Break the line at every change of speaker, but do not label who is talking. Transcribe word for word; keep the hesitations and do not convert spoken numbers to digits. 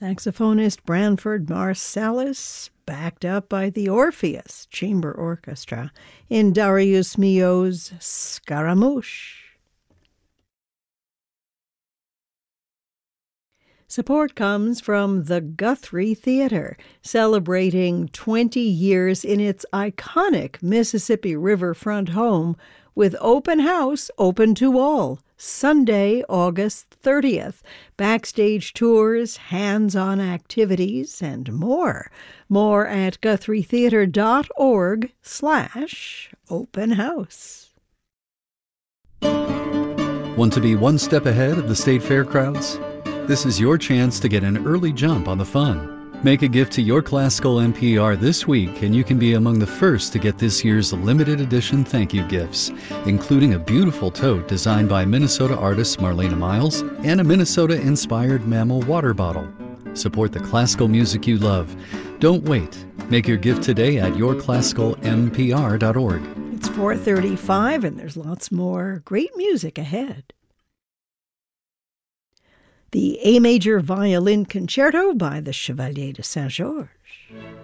Saxophonist Branford Marsalis, backed up by the Orpheus Chamber Orchestra in Darius Milhaud's Scaramouche. Support comes from the Guthrie Theater, celebrating twenty years in its iconic Mississippi Riverfront home with open house open to all, Sunday, August thirtieth. Backstage tours, hands-on activities, and more. More at guthrietheater.org slash open house.
Want to be one step ahead of the state fair crowds? This is your chance to get an early jump on the fun. Make a gift to your classical N P R this week and you can be among the first to get this year's limited edition thank you gifts, including a beautiful tote designed by Minnesota artist Marlena Miles and a Minnesota-inspired mammal water bottle. Support the classical music you love. Don't wait. Make your gift today at your classical m p r dot org.
It's four thirty-five and there's lots more great music ahead. The A Major Violin Concerto by the Chevalier de Saint-Georges.